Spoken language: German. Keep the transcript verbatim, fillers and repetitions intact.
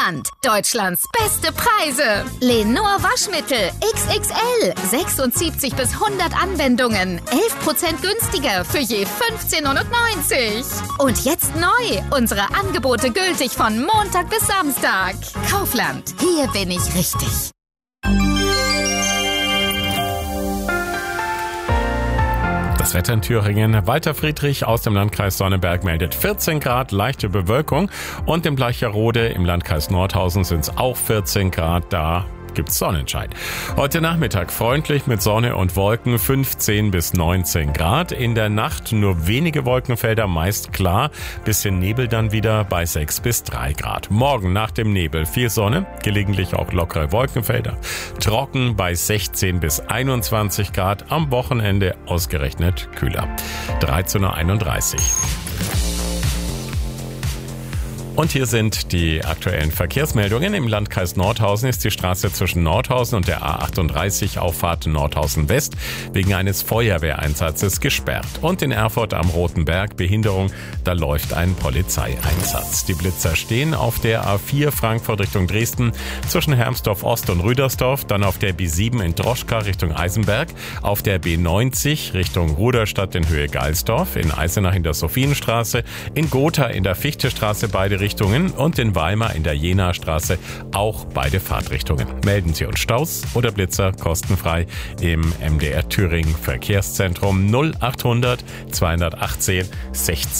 Kaufland. Deutschlands beste Preise. Lenor Waschmittel X X L. sechsundsiebzig bis hundert Anwendungen. elf Prozent günstiger für je fünfzehn neunundneunzig. Und jetzt neu. Unsere Angebote gültig von Montag bis Samstag. Kaufland. Hier bin ich richtig. Das Wetter in Thüringen. Walter Friedrich aus dem Landkreis Sonneberg meldet vierzehn Grad, leichte Bewölkung. Und im Bleicherode im Landkreis Nordhausen sind es auch vierzehn Grad. Da gibt's Sonnenschein. Heute Nachmittag freundlich mit Sonne und Wolken, fünfzehn bis neunzehn Grad. In der Nacht nur wenige Wolkenfelder, meist klar. Bisschen Nebel dann wieder bei sechs bis drei Grad. Morgen nach dem Nebel viel Sonne, gelegentlich auch lockere Wolkenfelder. Trocken bei sechzehn bis einundzwanzig Grad. Am Wochenende ausgerechnet kühler. dreizehn Uhr einunddreißig. Und hier sind die aktuellen Verkehrsmeldungen. Im Landkreis Nordhausen ist die Straße zwischen Nordhausen und der A achtunddreißig Auffahrt Nordhausen West wegen eines Feuerwehreinsatzes gesperrt. Und in Erfurt am Roten Berg Behinderung, da läuft ein Polizeieinsatz. Die Blitzer stehen auf der A vier Frankfurt Richtung Dresden zwischen Hermsdorf Ost und Rüdersdorf, dann auf der B sieben in Droschka Richtung Eisenberg, auf der B neunzig Richtung Ruderstadt in Höhe Geilsdorf, in Eisenach in der Sophienstraße, in Gotha in der Fichtestraße beide Richtungen und in Weimar in der Jenastraße auch beide Fahrtrichtungen. Melden Sie uns Staus oder Blitzer kostenfrei im M D R Thüringen Verkehrszentrum null achthundert zweihundertachtzehn sechzehn.